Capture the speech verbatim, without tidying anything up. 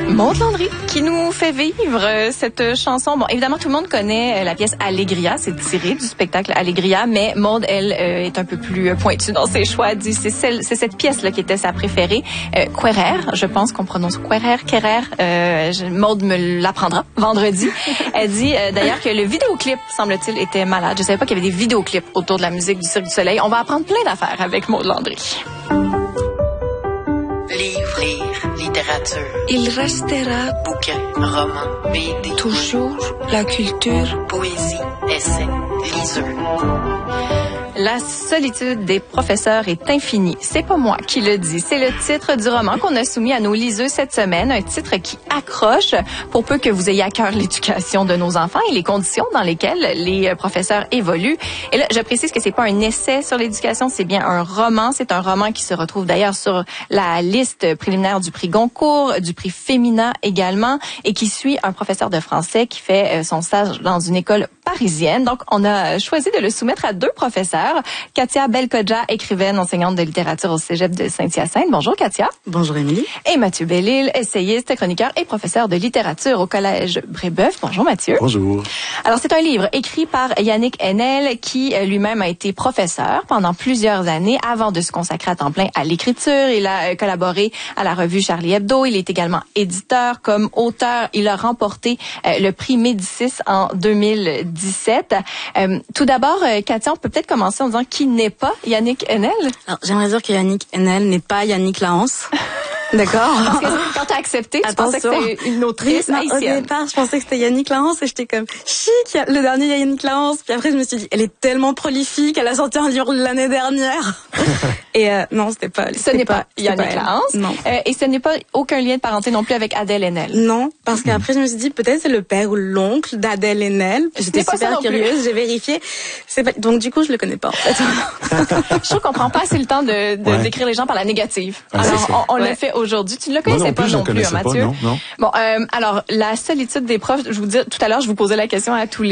Maude Landry qui nous fait vivre euh, cette chanson. Bon, évidemment, tout le monde connaît euh, la pièce Allegria. C'est tiré du spectacle Allegria, mais Maude, elle, euh, est un peu plus pointue dans ses choix. Elle dit c'est celle, c'est cette pièce-là qui était sa préférée. Euh, Querer, je pense qu'on prononce Querer, Querer. Euh, je, Maude me l'apprendra vendredi. Elle dit euh, d'ailleurs que le vidéoclip, semble-t-il, était malade. Je savais pas qu'il y avait des vidéoclips autour de la musique du Cirque du Soleil. On va apprendre plein d'affaires avec Maude Landry. Livre, lire, littérature. Il restera Bouquin, roman, B D. toujours la culture. Poésie, essai, liseur. La solitude des professeurs est infinie. C'est pas moi qui le dis. C'est le titre du roman qu'on a soumis à nos liseux cette semaine. Un titre qui accroche pour peu que vous ayez à cœur l'éducation de nos enfants et les conditions dans lesquelles les professeurs évoluent. Et là, je précise que c'est pas un essai sur l'éducation, c'est bien un roman. C'est un roman qui se retrouve d'ailleurs sur la liste préliminaire du prix Goncourt, du prix Femina également, et qui suit un professeur de français qui fait son stage dans une école parisienne. Donc, on a choisi de le soumettre à deux professeurs. Katia Belkodja, écrivaine, enseignante de littérature au Cégep de Saint-Hyacinthe. Bonjour, Katia. Bonjour, Émilie. Et Mathieu Bellil, essayiste, chroniqueur et professeur de littérature au Collège Brébeuf. Bonjour, Mathieu. Bonjour. Alors, c'est un livre écrit par Yannick Enel, qui lui-même a été professeur pendant plusieurs années avant de se consacrer à temps plein à l'écriture. Il a collaboré à la revue Charlie Hebdo. Il est également éditeur. Comme auteur, il a remporté le prix Médicis en deux mille dix-sept. Euh, tout d'abord, Katia, on peut peut-être commencer en disant qui n'est pas Yannick Enel. Alors, j'aimerais dire que Yannick Enel n'est pas Yannick Lahens. D'accord. Parce que quand t'as accepté, tu pensais que c'était une autrice non, haïtienne. Au départ, je pensais que c'était Yannick Lahens et j'étais comme chic, le dernier Yannick Lahens. Puis après, je me suis dit, elle est tellement prolifique, elle a sorti un livre l'année dernière. et euh, non, c'était pas. Ce n'est pas, pas Yannick Lahens. Non. Euh, et ce n'est pas aucun lien de parenté non plus avec Adèle Haenel. Non, parce qu'après, je me suis dit, peut-être c'est le père ou l'oncle d'Adèle Haenel. J'étais super curieuse, j'ai vérifié. C'est pas... Donc du coup, je le connais pas en fait. Je trouve qu'on prend pas assez le temps de, de ouais. décrire les gens par la négative. Ah, alors, on, on ouais. l'a fait aujourd'hui. Tu ne le connaissais non, non pas non plus, hein, Mathieu. Pas, non, non. Bon, euh, alors la solitude des profs. Je vous dis tout à l'heure, je vous posais la question à tous les